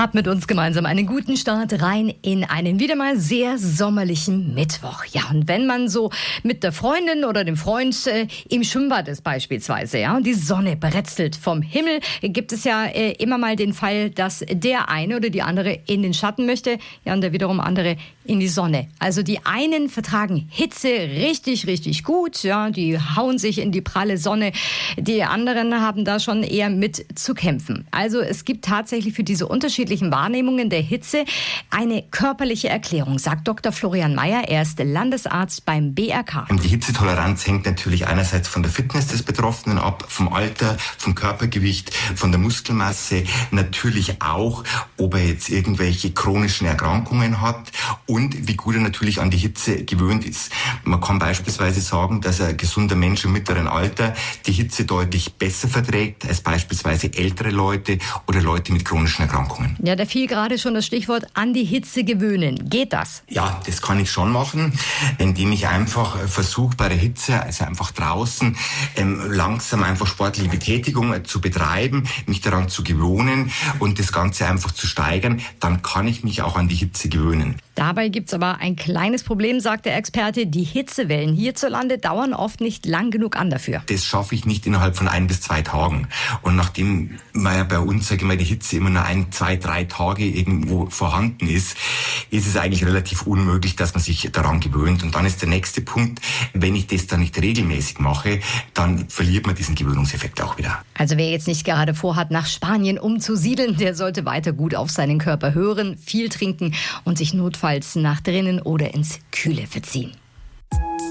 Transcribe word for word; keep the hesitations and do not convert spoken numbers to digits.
Hab mit uns gemeinsam einen guten Start rein in einen wieder mal sehr sommerlichen Mittwoch. Ja, und wenn man so mit der Freundin oder dem Freund äh, im Schwimmbad ist beispielsweise, ja, und die Sonne bretzelt vom Himmel, gibt es ja äh, immer mal den Fall, dass der eine oder die andere in den Schatten möchte, ja, und der wiederum andere in die Sonne. Also die einen vertragen Hitze richtig, richtig gut, ja, die hauen sich in die pralle Sonne. Die anderen haben da schon eher mit zu kämpfen. Also es gibt tatsächlich für diese unterschiedlichen Wahrnehmungen der Hitze eine körperliche Erklärung, sagt Doktor Florian Mayer. Er ist Landesarzt beim B R K. Die Hitzetoleranz hängt natürlich einerseits von der Fitness des Betroffenen ab, vom Alter, vom Körpergewicht, von der Muskelmasse, natürlich auch, ob er jetzt irgendwelche chronischen Erkrankungen hat und wie gut er natürlich an die Hitze gewöhnt ist. Man kann beispielsweise sagen, dass ein gesunder Mensch im mittleren Alter die Hitze deutlich besser verträgt als beispielsweise ältere Leute oder Leute mit chronischen Erkrankungen. Ja, da fiel gerade schon das Stichwort an die Hitze gewöhnen. Geht das? Ja, das kann ich schon machen, indem ich einfach versuche bei der Hitze, also einfach draußen, ähm, langsam einfach sportliche Betätigung zu betreiben, mich daran zu gewöhnen und das Ganze einfach zu steigern. Dann kann ich mich auch an die Hitze gewöhnen. Dabei gibt's aber ein kleines Problem, sagt der Experte. Die Hitzewellen hierzulande dauern oft nicht lang genug an dafür. Das schaffe ich nicht innerhalb von ein bis zwei Tagen. Und nachdem man ja bei uns, sage ich mal, die Hitze immer nur ein, zwei, drei Tage irgendwo vorhanden ist, ist es eigentlich relativ unmöglich, dass man sich daran gewöhnt. Und dann ist der nächste Punkt, wenn ich das dann nicht regelmäßig mache, dann verliert man diesen Gewöhnungseffekt auch wieder. Also wer jetzt nicht gerade vorhat, nach Spanien umzusiedeln, der sollte weiter gut auf seinen Körper hören, viel trinken und sich notfalls nach drinnen oder ins Kühle verziehen.